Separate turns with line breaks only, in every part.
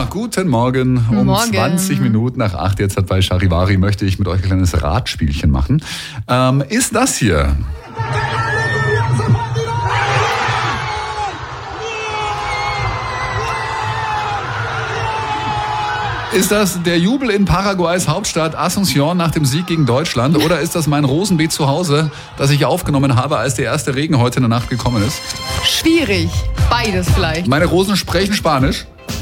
guten Morgen. Um
Morgen.
20 Minuten nach 8 jetzt bei Charivari möchte ich mit euch ein kleines Ratspielchen machen. Ist das hier? Ist das der Jubel in Paraguays Hauptstadt Asunción nach dem Sieg gegen Deutschland? Oder ist das mein Rosenbeet zu Hause, das ich aufgenommen habe, als der erste Regen heute in der Nacht gekommen ist?
Schwierig. Beides vielleicht.
Meine Rosen sprechen Spanisch.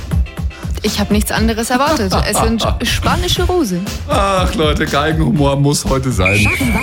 Ich habe nichts anderes erwartet. Es sind spanische Rosen.
Ach Leute, Geigenhumor muss heute sein.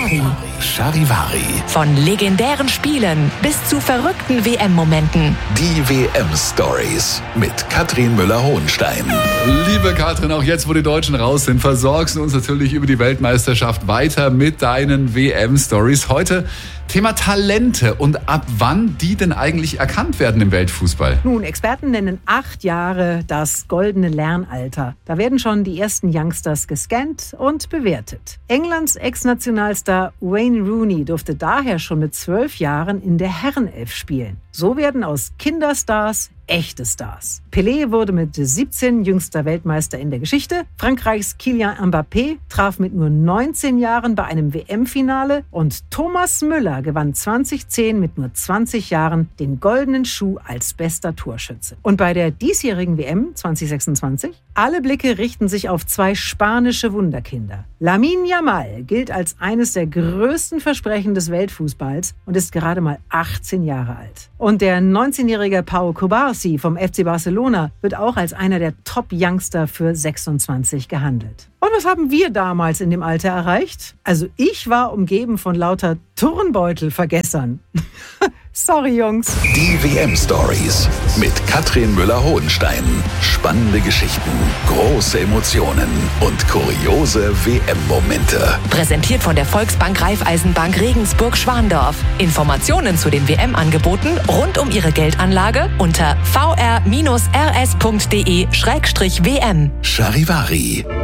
Charivari.
Von legendären Spielen bis zu verrückten WM-Momenten.
Die WM-Stories mit Katrin Müller-Hohenstein.
Liebe Katrin, auch jetzt, wo die Deutschen raus sind, versorgst du uns natürlich über die Weltmeisterschaft weiter mit deinen WM-Stories. Heute Thema Talente und ab wann die denn eigentlich erkannt werden im Weltfußball.
Nun, Experten nennen 8 Jahre das goldene Lernalter. Da werden schon die ersten Youngsters gescannt und bewertet. Englands Ex-Nationalstar Wayne Rooney durfte daher schon mit 12 Jahren in der Herrenelf spielen. So werden aus Kinderstars echte Stars. Pelé wurde mit 17 jüngster Weltmeister in der Geschichte. Frankreichs Kylian Mbappé traf mit nur 19 Jahren bei einem WM-Finale und Thomas Müller gewann 2010 mit nur 20 Jahren den goldenen Schuh als bester Torschütze. Und bei der diesjährigen WM 2026? Alle Blicke richten sich auf 2 spanische Wunderkinder. Lamine Yamal gilt als eines der größten Versprechen des Weltfußballs und ist gerade mal 18 Jahre alt. Und der 19-jährige Pau Cubarsí vom FC Barcelona wird auch als einer der Top-Youngster für 26 gehandelt. Und was haben wir damals in dem Alter erreicht? Also ich war umgeben von lauter Turnbeutelvergessern. Sorry, Jungs.
Die WM-Stories mit Katrin Müller-Hohenstein. Spannende Geschichten, große Emotionen und kuriose WM-Momente.
Präsentiert von der Volksbank Raiffeisenbank Regensburg-Schwandorf. Informationen zu den WM-Angeboten rund um Ihre Geldanlage unter vr-rs.de/WM.
Charivari.